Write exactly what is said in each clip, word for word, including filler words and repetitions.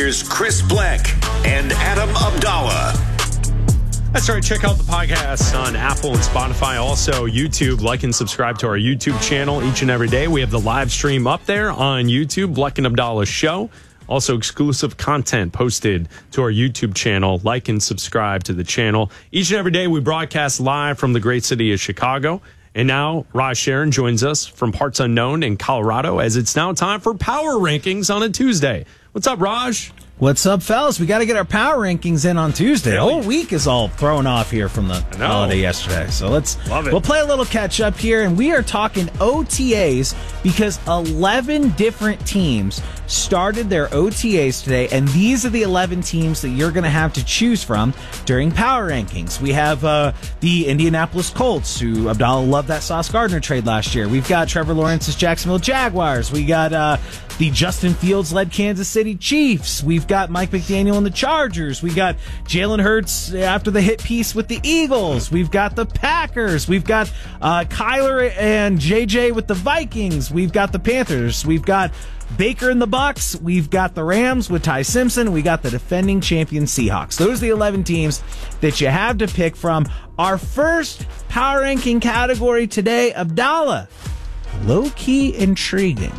Here's Chris Black and Adam Abdallah. That's right. Check out the podcast on Apple and Spotify. Also, YouTube. Like and subscribe to our YouTube channel each and every day. We have the live stream up there on YouTube, Black and Abdallah Show. Also, exclusive content posted to our YouTube channel. Like and subscribe to the channel. Each and every day, we broadcast live from the great city of Chicago. And now, Raj Sharon joins us from Parts Unknown in Colorado, as it's now time for Power Rankings on a Tuesday. What's up, Raj? What's up, fellas? We got to get our power rankings in on Tuesday. The whole week is all thrown off here from the holiday yesterday. So let's Love it. We'll play a little catch up here, and we are talking O T As because eleven different teams started their O T As today, and these are the eleven teams that you're going to have to choose from during power rankings. We have uh, the Indianapolis Colts, who Abdallah loved that Sauce Gardner trade last year. We've got Trevor Lawrence's Jacksonville Jaguars. We got uh, the Justin Fields-led Kansas City Chiefs. We've got Mike McDaniel and the Chargers. We got Jalen Hurts after the hit piece with the Eagles. We've got the Packers. We've got uh, Kyler and J J with the Vikings. We've got the Panthers. We've got Baker and the Bucks. We've got the Rams with Ty Simpson. We got the defending champion Seahawks. Those are the eleven teams that you have to pick from. Our first power ranking category today, Abdallah. Low-key intriguing.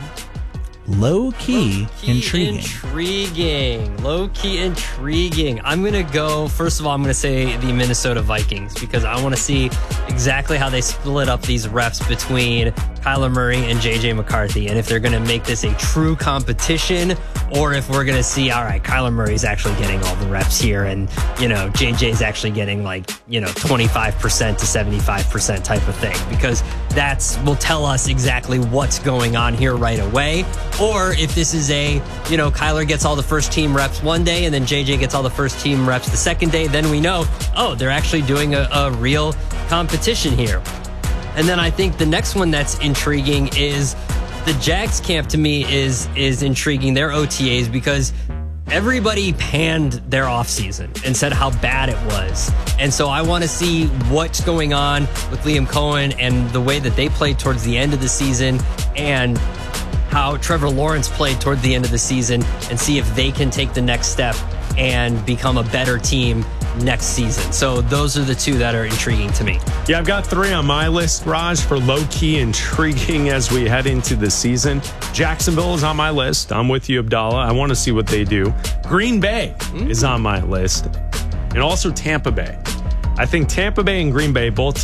Low-key, Low-key intriguing. Intriguing. Low-key intriguing. I'm going to go, first of all, I'm going to say the Minnesota Vikings because I want to see exactly how they split up these reps between Kyler Murray and J J McCarthy, and if they're going to make this a true competition or if we're going to see, all right, Kyler Murray's actually getting all the reps here and, you know, J J's actually getting like, you know, twenty-five percent to seventy-five percent type of thing, because that's will tell us exactly what's going on here right away. Or if this is a, you know, Kyler gets all the first team reps one day and then J J gets all the first team reps the second day, then we know, oh, they're actually doing a, a real competition here. And then I think the next one that's intriguing is the Jags camp. To me is is intriguing, their O T As, because everybody panned their offseason and said how bad it was. And so I want to see what's going on with Liam Cohen and the way that they played towards the end of the season and how Trevor Lawrence played toward the end of the season, and see if they can take the next step and become a better team next season. So those are the two that are intriguing to me. Yeah, I've got three on my list, Raj, for low-key intriguing as we head into the season. Jacksonville is on my list. I'm with you, Abdallah. I want to see what they do. Green Bay mm. is on my list. And also Tampa Bay. I think Tampa Bay and Green Bay both